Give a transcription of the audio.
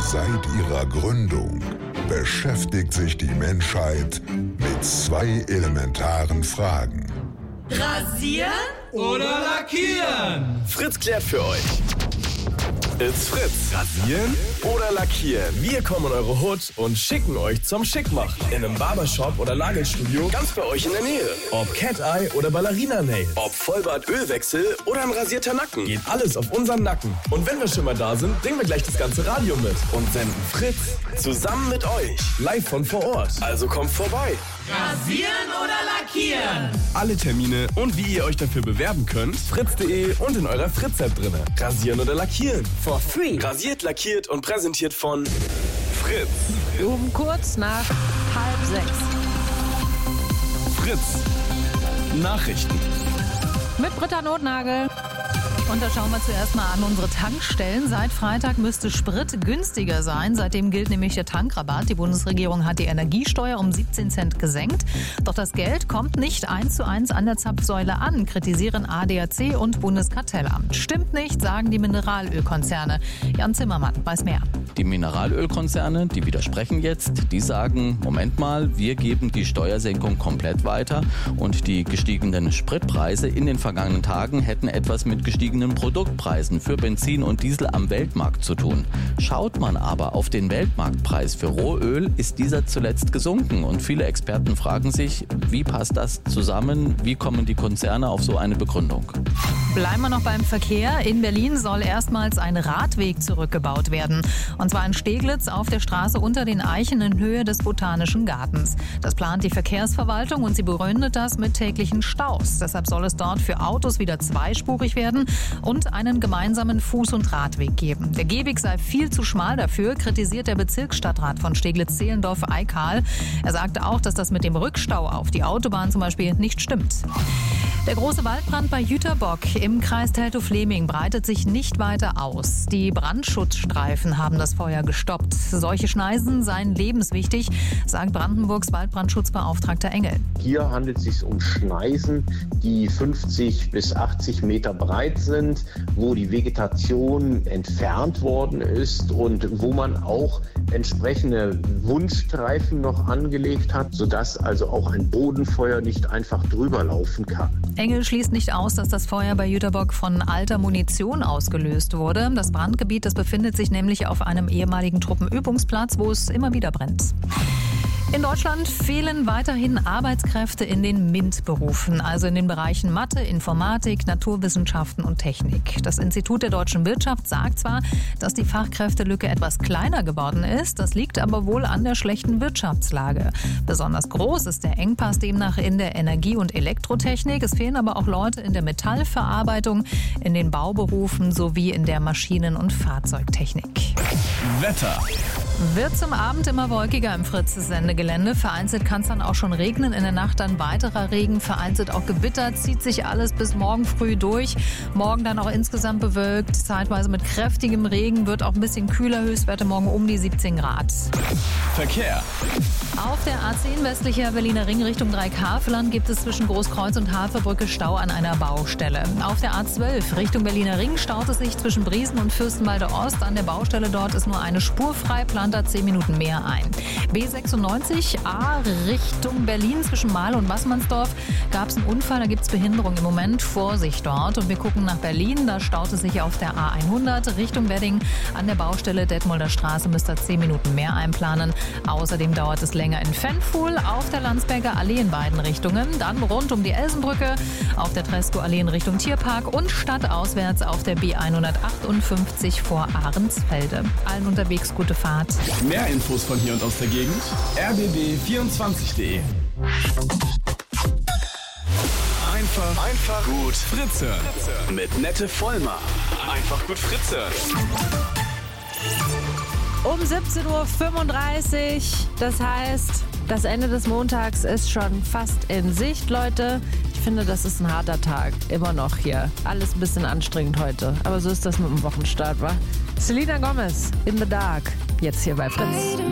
Seit ihrer Gründung beschäftigt sich die Menschheit mit zwei elementaren Fragen. Rasieren oder lackieren? Fritz klärt für euch. It's Fritz. Rasieren oder lackieren? Wir kommen in eure Hut und schicken euch zum Schickmachen. In einem Barbershop oder Nagelstudio ganz bei euch in der Nähe. Ob Cat-Eye oder Ballerina-Nails. Ob Vollbart-Ölwechsel oder ein rasierter Nacken. Geht alles auf unseren Nacken. Und wenn wir schon mal da sind, bringen wir gleich das ganze Radio mit und senden Fritz zusammen mit euch. Live von vor Ort. Also kommt vorbei. Rasieren oder lackieren? Alle Termine und wie ihr euch dafür bewerben könnt, fritz.de und in eurer Fritz-App drin. Rasieren oder lackieren? For free. Rasiert, lackiert und präsentiert von Fritz. Um kurz nach 5:30. Fritz. Nachrichten. Mit Britta Notnagel. Und da schauen wir zuerst mal an unsere Tankstellen. Seit Freitag müsste Sprit günstiger sein. Seitdem gilt nämlich der Tankrabatt. Die Bundesregierung hat die Energiesteuer um 17 Cent gesenkt. Doch das Geld kommt nicht 1:1 an der Zapfsäule an, kritisieren ADAC und Bundeskartellamt. Stimmt nicht, sagen die Mineralölkonzerne. Jan Zimmermann weiß mehr. Die Mineralölkonzerne, die widersprechen jetzt, die sagen, Moment mal, wir geben die Steuersenkung komplett weiter und die gestiegenen Spritpreise in den vergangenen Tagen hätten etwas mit gestiegenen Produktpreisen für Benzin und Diesel am Weltmarkt zu tun. Schaut man aber auf den Weltmarktpreis für Rohöl, ist dieser zuletzt gesunken und viele Experten fragen sich, wie passt das zusammen, wie kommen die Konzerne auf so eine Begründung? Bleiben wir noch beim Verkehr. In Berlin soll erstmals ein Radweg zurückgebaut werden. Und zwar in Steglitz auf der Straße unter den Eichen in Höhe des Botanischen Gartens. Das plant die Verkehrsverwaltung und sie begründet das mit täglichen Staus. Deshalb soll es dort für Autos wieder zweispurig werden und einen gemeinsamen Fuß- und Radweg geben. Der Gehweg sei viel zu schmal dafür, kritisiert der Bezirksstadtrat von Steglitz-Zehlendorf Eikal. Er sagte auch, dass das mit dem Rückstau auf die Autobahn zum Beispiel nicht stimmt. Der große Waldbrand bei Jüterbock im Kreis Teltow-Fleming breitet sich nicht weiter aus. Die Brandschutzstreifen haben das Feuer gestoppt. Solche Schneisen seien lebenswichtig, sagt Brandenburgs Waldbrandschutzbeauftragter Engel. Hier handelt es sich um Schneisen, die 50 bis 80 Meter breit sind, wo die Vegetation entfernt worden ist und wo man auch entsprechende Wundstreifen noch angelegt hat, sodass also auch ein Bodenfeuer nicht einfach drüber laufen kann. Engel schließt nicht aus, dass das Feuer bei Jüterbock von alter Munition ausgelöst wurde. Das Brandgebiet, das befindet sich nämlich auf einem ehemaligen Truppenübungsplatz, wo es immer wieder brennt. In Deutschland fehlen weiterhin Arbeitskräfte in den MINT-Berufen, also in den Bereichen Mathe, Informatik, Naturwissenschaften und Technik. Das Institut der deutschen Wirtschaft sagt zwar, dass die Fachkräftelücke etwas kleiner geworden ist, das liegt aber wohl an der schlechten Wirtschaftslage. Besonders groß ist der Engpass demnach in der Energie- und Elektrotechnik. Es fehlen aber auch Leute in der Metallverarbeitung, in den Bauberufen sowie in der Maschinen- und Fahrzeugtechnik. Wetter. Wird zum Abend immer wolkiger im Fritz-Sendegelände. Vereinzelt kann es dann auch schon regnen. In der Nacht dann weiterer Regen, vereinzelt auch Gewitter. Zieht sich alles bis morgen früh durch. Morgen dann auch insgesamt bewölkt, zeitweise mit kräftigem Regen. Wird auch ein bisschen kühler, Höchstwerte morgen um die 17 Grad. Verkehr. Auf der A10 westlicher Berliner Ring Richtung Dreieckhaveland gibt es zwischen Großkreuz und Havelbrücke Stau an einer Baustelle. Auf der A12 Richtung Berliner Ring staut es sich zwischen Briesen und Fürstenwalde Ost. An der Baustelle dort ist nur eine Spur frei, plant da 10 Minuten mehr ein. B96A Richtung Berlin zwischen Mahl und Wassmannsdorf gab es einen Unfall, da gibt es Behinderung im Moment. Vorsicht dort. Und wir gucken nach Berlin, da staut es sich auf der A100 Richtung Wedding. An der Baustelle Detmolder Straße müsst ihr 10 Minuten mehr einplanen. Außerdem dauert es länger in Fenfuhl auf der Landsberger Allee in beiden Richtungen. Dann rund um die Elsenbrücke auf der Tresco-Allee in Richtung Tierpark und stadtauswärts auf der B158 vor Ahrensfelde. Allen unterwegs gute Fahrt. Mehr Infos von hier und aus der Gegend rbb24.de. Einfach gut Fritz hören. Mit Nette Vollmer. Einfach gut Fritz hören. Um 17:35 Uhr, das heißt, das Ende des Montags ist schon fast in Sicht, Leute. Ich finde, das ist ein harter Tag, immer noch hier. Alles ein bisschen anstrengend heute, aber so ist das mit dem Wochenstart, wa? Selena Gomez, In the Dark, jetzt hier bei Fritz.